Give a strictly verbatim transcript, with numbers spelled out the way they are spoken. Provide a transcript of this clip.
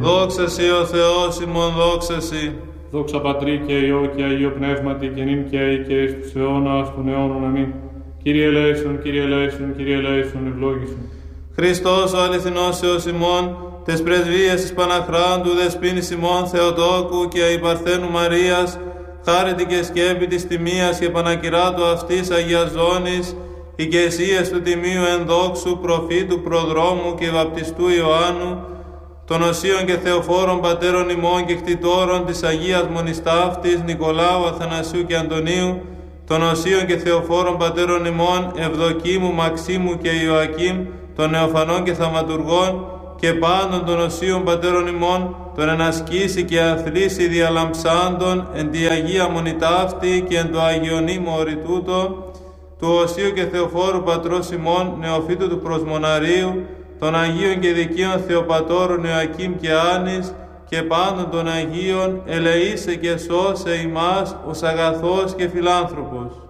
Δόξα Σοι ο Θεός ημών, δόξα Σοι. Δόξα Πατρί και Υιό και Αγίο Πνεύματι και νυν και αεί και εις τους αιώνας των αιώνων. Αμήν. Κύριε ελέησον, Κύριε ελέησον, Κύριε ελέησον, ευλόγησον. Χριστός ο αληθινός Θεός ημών, τες πρεσβείες της Παναχράντου δεσποίνης ημών Θεοτόκου και η Παρθένου Μαρίας, χάρητη και σκέπη της τιμίας και πανακυράτου αυτής αγιαζώνης, οικεσίες του τιμίου ενδόξου προφήτου προδρόμου και βαπτιστού Ιωάννου, των οσίων και θεοφόρων πατέρων ημών και κτητόρων της Αγίας Μονιστάφτης Νικολάου, Αθανασίου και Αντωνίου, των οσίων και θεοφόρων πατέρων ημών Ευδοκίμου, Μαξίμου και Ιωακήμ, των νεοφανών και θαυματουργών, και πάντων των οσίων πατέρων ημών, τον ενασκήσει και αθλήσει διαλαμψάντων εν τη Αγία Μονιτάφτη και εν το Αγιονίμο οριτούτο, του οσίου και θεοφόρου πατρός ημών, νεοφύτου του προσμοναρίου, των Αγίων και δικαίων Θεοπατώρων Ιωακήμ και Άνης, και πάντων των Αγίων, ελεήσε και σώσε ημάς ως αγαθός και φιλάνθρωπος.